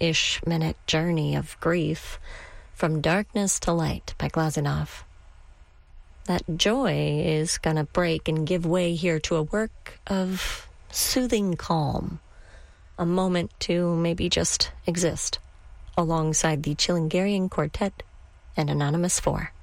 10-ish minute journey of grief from darkness to light by Glazunov. That joy is gonna break and give way here to a work of soothing calm, a moment to maybe just exist alongside the Chilingarian Quartet and Anonymous 4.